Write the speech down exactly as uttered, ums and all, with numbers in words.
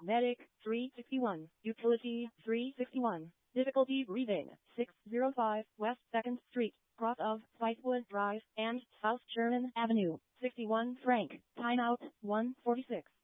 Medic, three sixty-one. Utility, three sixty-one. Difficulty breathing, six oh five West second Street, cross of Spicewood Drive and South Sherman Avenue, sixty-one Frank. Timeout, one forty-six.